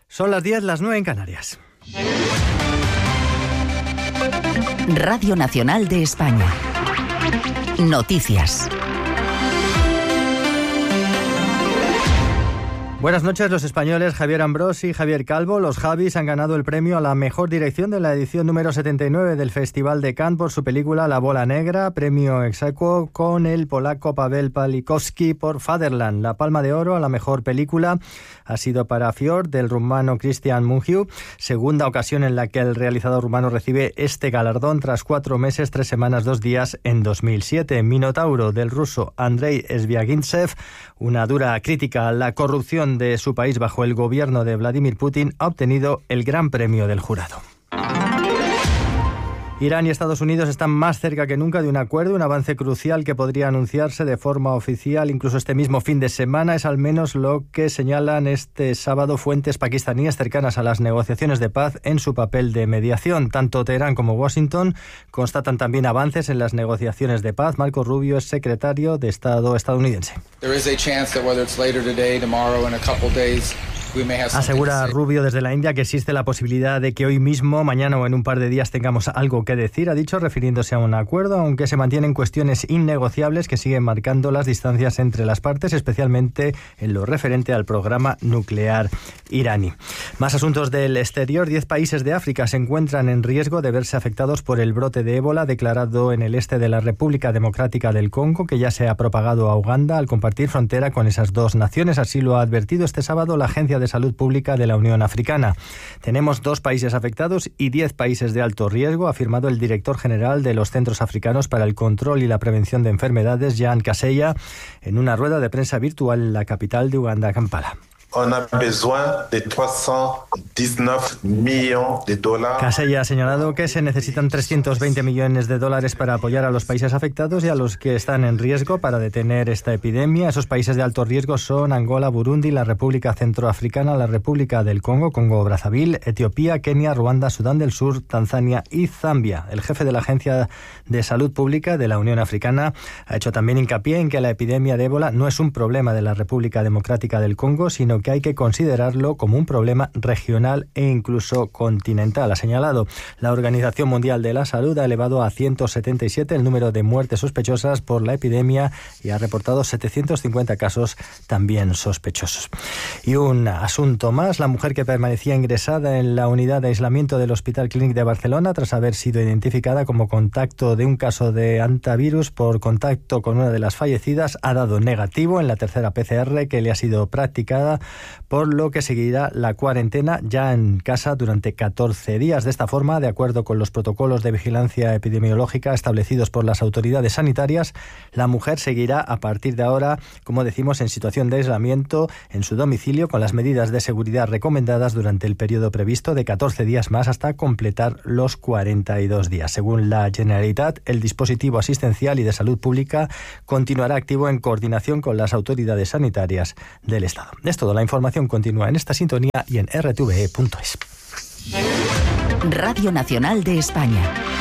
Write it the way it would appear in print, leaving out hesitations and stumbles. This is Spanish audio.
Son las 10, las 9 en Canarias. Radio Nacional de España. Noticias. Buenas noches. Los españoles Javier Ambrosi y Javier Calvo, los Javis, han ganado el premio a la mejor dirección de la edición número 79 del Festival de Cannes por su película La Bola Negra, premio ex aequo con el polaco Paweł Pawlikowski por Fatherland. La Palma de Oro a la mejor película ha sido para Fjord, del rumano Cristian Mungiu, segunda ocasión en la que el realizador rumano recibe este galardón tras 4 meses, 3 semanas, 2 días en 2007. Minotauro, del ruso Andrei Sviagintsev, una dura crítica a la corrupción de su país bajo el gobierno de Vladimir Putin, ha obtenido el gran premio del jurado. Irán y Estados Unidos están más cerca que nunca de un acuerdo, un avance crucial que podría anunciarse de forma oficial incluso este mismo fin de semana. Es al menos lo que señalan este sábado fuentes pakistaníes cercanas a las negociaciones de paz en su papel de mediación. Tanto Teherán como Washington constatan también avances en las negociaciones de paz. Marco Rubio es secretario de Estado estadounidense. Asegura Rubio desde la India que existe la posibilidad de que hoy mismo, mañana o en un par de días tengamos algo que decir, ha dicho, refiriéndose a un acuerdo, aunque se mantienen cuestiones innegociables que siguen marcando las distancias entre las partes, especialmente en lo referente al programa nuclear iraní. Más asuntos del exterior. 10 países de África se encuentran en riesgo de verse afectados por el brote de ébola declarado en el este de la República Democrática del Congo, que ya se ha propagado a Uganda al compartir frontera con esas dos naciones. Así lo ha advertido este sábado la Agencia de Salud Pública de la Unión Africana. Tenemos 2 países afectados y 10 países de alto riesgo, ha afirmado el director general de los Centros Africanos para el Control y la Prevención de Enfermedades, Jean Kaseya, en una rueda de prensa virtual en la capital de Uganda, Kampala. On a besoin de 319 millones de dólares. Kaseya ha señalado que se necesitan 320 millones de dólares para apoyar a los países afectados y a los que están en riesgo para detener esta epidemia. Esos países de alto riesgo son Angola, Burundi, la República Centroafricana, la República del Congo, Congo-Brazzaville, Etiopía, Kenia, Ruanda, Sudán del Sur, Tanzania y Zambia. El jefe de la Agencia de Salud Pública de la Unión Africana ha hecho también hincapié en que la epidemia de ébola no es un problema de la República Democrática del Congo, sino que hay que considerarlo como un problema regional e incluso continental. Ha señalado, la Organización Mundial de la Salud ha elevado a 177 el número de muertes sospechosas por la epidemia y ha reportado 750 casos también sospechosos. Y un asunto más, la mujer que permanecía ingresada en la unidad de aislamiento del Hospital Clínic de Barcelona tras haber sido identificada como contacto de un caso de hantavirus por contacto con una de las fallecidas ha dado negativo en la tercera PCR que le ha sido practicada, por lo que seguirá la cuarentena ya en casa durante 14 días. De esta forma, de acuerdo con los protocolos de vigilancia epidemiológica establecidos por las autoridades sanitarias, la mujer seguirá a partir de ahora, como decimos, en situación de aislamiento en su domicilio con las medidas de seguridad recomendadas durante el periodo previsto de 14 días más hasta completar los 42 días. Según la Generalitat, el dispositivo asistencial y de salud pública continuará activo en coordinación con las autoridades sanitarias del Estado. Es todo. La información continúa en esta sintonía y en rtve.es. Radio Nacional de España.